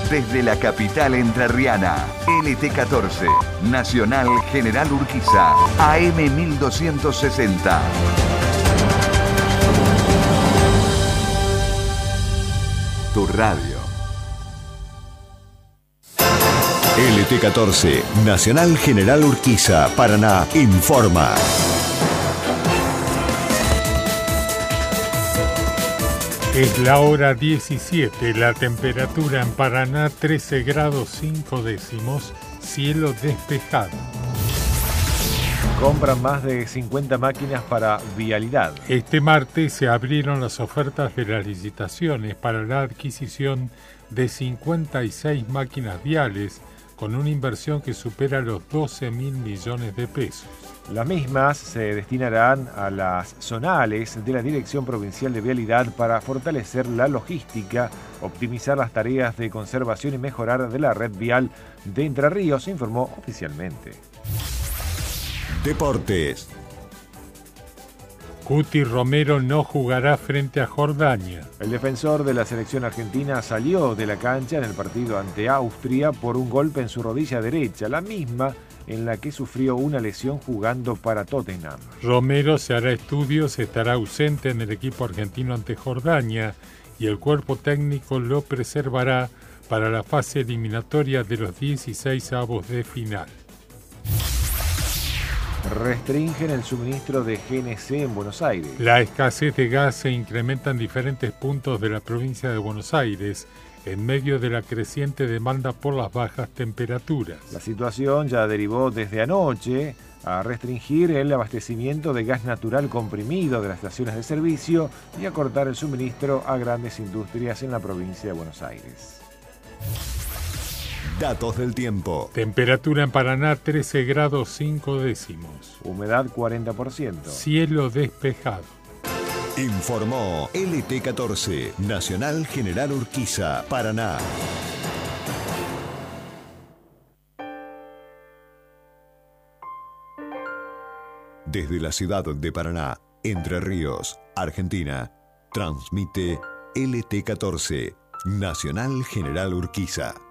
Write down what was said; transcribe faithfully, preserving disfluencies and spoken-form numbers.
desde la capital entrerriana. L T catorce, Nacional General Urquiza, A M mil doscientos sesenta. Tu radio. L T catorce, Nacional General Urquiza, Paraná, informa. Es la hora diecisiete, la temperatura en Paraná trece grados cinco décimos, cielo despejado. Compran más de cincuenta máquinas para vialidad. Este martes se abrieron las ofertas de las licitaciones para la adquisición de cincuenta y seis máquinas viales con una inversión que supera los doce mil millones de pesos. Las mismas se destinarán a las zonales de la Dirección Provincial de Vialidad para fortalecer la logística, optimizar las tareas de conservación y mejorar de la red vial de Entre Ríos, informó oficialmente. Deportes. Cuti Romero no jugará frente a Jordania. El defensor de la selección argentina salió de la cancha en el partido ante Austria por un golpe en su rodilla derecha, la misma en la que sufrió una lesión jugando para Tottenham. Romero se hará estudios, estará ausente en el equipo argentino ante Jordania y el cuerpo técnico lo preservará para la fase eliminatoria de los dieciséis avos de final. Restringen el suministro de G N C en Buenos Aires. La escasez de gas se incrementa en diferentes puntos de la provincia de Buenos Aires en medio de la creciente demanda por las bajas temperaturas. La situación ya derivó desde anoche a restringir el abastecimiento de gas natural comprimido de las estaciones de servicio y a cortar el suministro a grandes industrias en la provincia de Buenos Aires. Datos del tiempo. Temperatura en Paraná trece grados cinco décimos. Humedad cuarenta por ciento. Cielo despejado. Informó L T catorce, Nacional General Urquiza, Paraná. Desde la ciudad de Paraná, Entre Ríos, Argentina, transmite L T catorce, Nacional General Urquiza.